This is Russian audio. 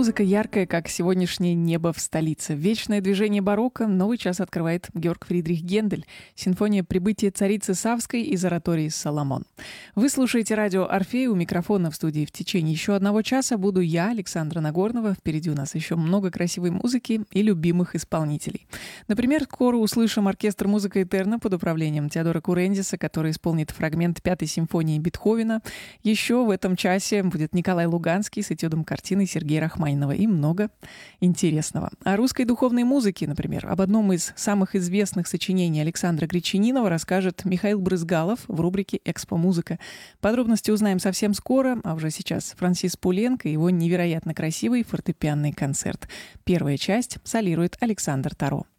музыка яркая, как сегодняшнее небо в столице. Вечное движение барокко новый час открывает Георг Фридрих Гендель. Симфония «Прибытие царицы Савской» из оратории «Соломон». Вы слушаете радио «Орфей». У микрофона в студии в течение еще одного часа буду я, Александра Нагорнова. Впереди у нас еще много красивой музыки и любимых исполнителей. Например, скоро услышим оркестр «Музыка Этерна» под управлением Теодора Курендиса, который исполнит фрагмент Пятой симфонии Бетховена. Еще в этом часе будет Николай Луганский с этюдом картины Сергея Рахманинова и много интересного. О русской духовной музыке, например, об одном из самых известных сочинений Александра Гречанинова расскажет Михаил Брызгалов в рубрике «Экспо-музыка». Подробности узнаем совсем скоро, а уже сейчас Франсис Пуленко и его невероятно красивый фортепианный концерт. Первая часть солирует Александр Таро.